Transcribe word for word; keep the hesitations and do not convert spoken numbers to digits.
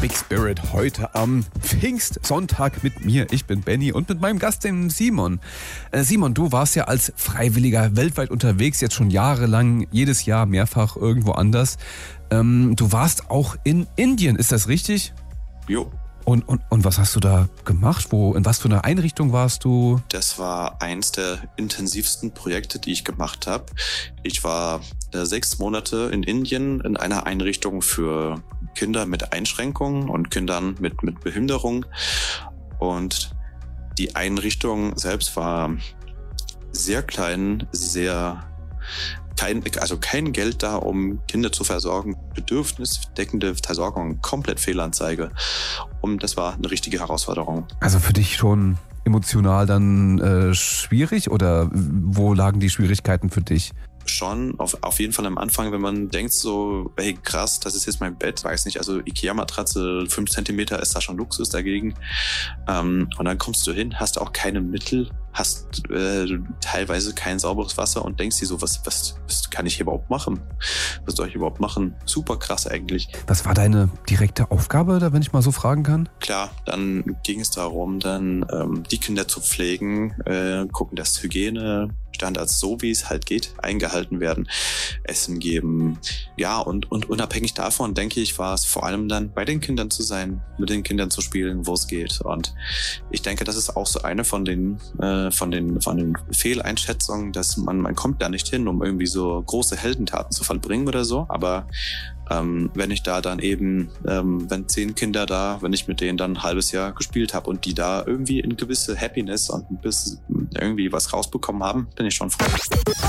Big Spirit heute am Pfingstsonntag mit mir. Ich bin Benny und mit meinem Gast, dem Simon. Äh, Simon, du warst ja als Freiwilliger weltweit unterwegs, jetzt schon jahrelang, jedes Jahr mehrfach irgendwo anders. Ähm, du warst auch in Indien, ist das richtig? Jo. Und, und, und was hast du da gemacht? Wo, in was für einer Einrichtung warst du? Das war eins der intensivsten Projekte, die ich gemacht habe. Ich war äh, sechs Monate in Indien in einer Einrichtung für Kinder mit Einschränkungen und Kindern mit, mit Behinderung. Und die Einrichtung selbst war sehr klein, sehr kein, also kein Geld da, um Kinder zu versorgen. Bedürfnisdeckende Versorgung, komplett Fehlanzeige. Und das war eine richtige Herausforderung. Also für dich schon emotional dann äh, schwierig oder wo lagen die Schwierigkeiten für dich? Schon, auf, auf jeden Fall am Anfang, wenn man denkt so, hey krass, das ist jetzt mein Bett, weiß nicht, also Ikea-Matratze, fünf Zentimeter ist da schon Luxus dagegen. Ähm, und dann kommst du hin, hast auch keine Mittel, hast äh, teilweise kein sauberes Wasser und denkst dir so, was, was, was kann ich hier überhaupt machen? Was soll ich überhaupt machen? Super krass eigentlich. Was war deine direkte Aufgabe, da, wenn ich mal so fragen kann? Klar, dann ging es darum, dann ähm, die Kinder zu pflegen, äh, gucken, dass Hygiene Standards, so wie es halt geht, eingehalten werden, Essen geben. Ja, und, und unabhängig davon, denke ich, war es vor allem dann bei den Kindern zu sein, mit den Kindern zu spielen, wo es geht. Und ich denke, das ist auch so eine von den, äh, von den, von den Fehleinschätzungen, dass man, man kommt da nicht hin, um irgendwie so große Heldentaten zu vollbringen oder so. Aber Ähm, wenn ich da dann eben, ähm, wenn zehn Kinder da, wenn ich mit denen dann ein halbes Jahr gespielt habe und die da irgendwie in gewisse Happiness und ein bisschen irgendwie was rausbekommen haben, bin ich schon froh.